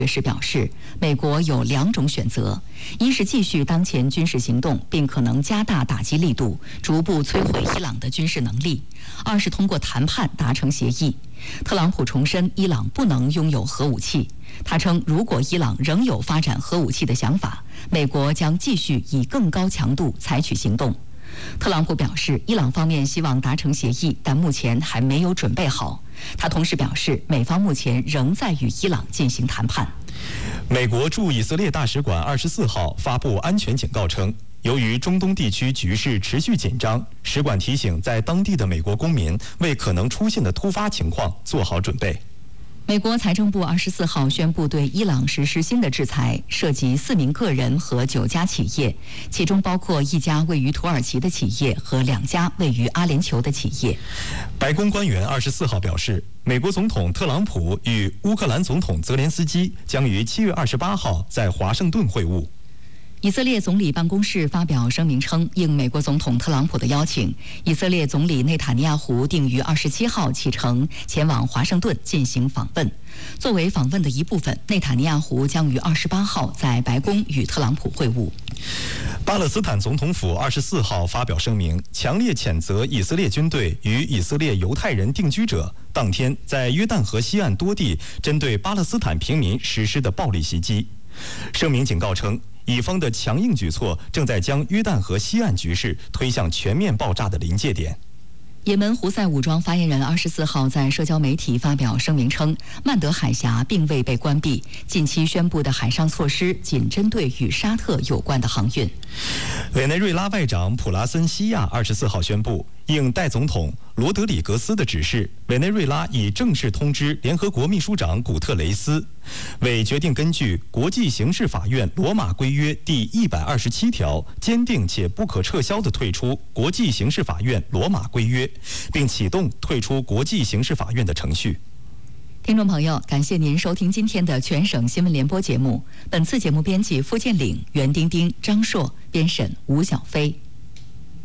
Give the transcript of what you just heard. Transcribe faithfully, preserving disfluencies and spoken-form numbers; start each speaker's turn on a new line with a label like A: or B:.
A: 时表示，美国有两种选择：一是继续当前军事行动，并可能加大打击力度，逐步摧毁伊朗的军事能力；二是通过谈判达成协议。特朗普重申，伊朗不能拥有核武器。他称，如果伊朗仍有发展核武器的想法，美国将继续以更高强度采取行动。特朗普表示，伊朗方面希望达成协议，但目前还没有准备好。他同时表示，美方目前仍在与伊朗进行谈判。
B: 美国驻以色列大使馆二十四号发布安全警告称，由于中东地区局势持续紧张，使馆提醒在当地的美国公民为可能出现的突发情况做好准备。
A: 美国财政部二十四号宣布对伊朗实施新的制裁，涉及四名个人和九家企业，其中包括一家位于土耳其的企业和两家位于阿联酋的企业。
B: 白宫官员二十四号表示，美国总统特朗普与乌克兰总统泽连斯基将于七月二十八号在华盛顿会晤。
A: 以色列总理办公室发表声明称，应美国总统特朗普的邀请，以色列总理内塔尼亚胡定于二十七号启程前往华盛顿进行访问。作为访问的一部分，内塔尼亚胡将于二十八号在白宫与特朗普会晤。
B: 巴勒斯坦总统府二十四号发表声明，强烈谴责以色列军队与以色列犹太人定居者当天在约旦河西岸多地针对巴勒斯坦平民实施的暴力袭击。声明警告称，以方的强硬举措正在将约旦河西岸局势推向全面爆炸的临界点。
A: 也门胡塞武装发言人二十四号在社交媒体发表声明称，曼德海峡并未被关闭，近期宣布的海上措施仅针对与沙特有关的航运。
B: 委内瑞拉外长普拉森西亚二十四号宣布，应代总统罗德里格斯的指示，委内瑞拉已正式通知联合国秘书长古特雷斯，为决定根据国际刑事法院罗马规约第一百二十七条，坚定且不可撤销地退出国际刑事法院罗马规约，并启动退出国际刑事法院的程序。
A: 听众朋友，感谢您收听今天的全省新闻联播节目。本次节目编辑付建岭、袁丁丁、张硕，编审吴小飞。